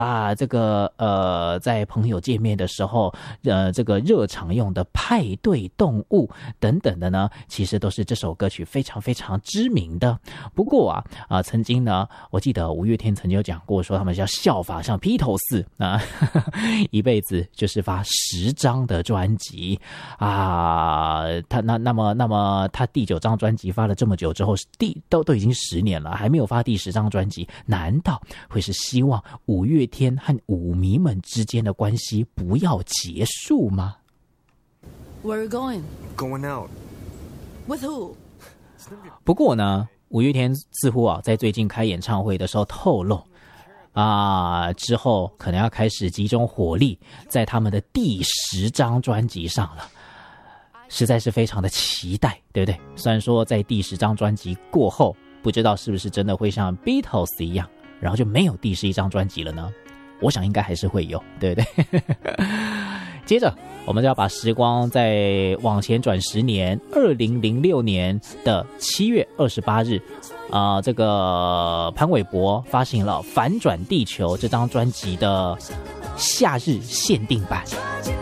这个在朋友见面的时候，这个热场用的派对动物等等的呢，其实都是这首歌曲非常非常知名的。不过曾经呢，我记得五月天曾经有讲过，说他们要效法像Beatles一辈子就是发10张的专辑那么他第9张专辑发了这么久之后，都已经10年了，还没有发第10张专辑，难道会是希望五月天和舞迷们之间的关系不要结束吗？ Where are you going? Going out. With who? 不过呢，五月天似乎在最近开演唱会的时候透露之后可能要开始集中火力在他们的第10张专辑上了，实在是非常的期待，对不对？虽然说在第10张专辑过后，不知道是不是真的会像 Beatles 一样，然后就没有第11张专辑了呢？我想应该还是会有，对不对？接着我们就要把时光再往前转10年，2006年的7月28日这个潘玮柏发行了《反转地球》这张专辑的夏日限定版。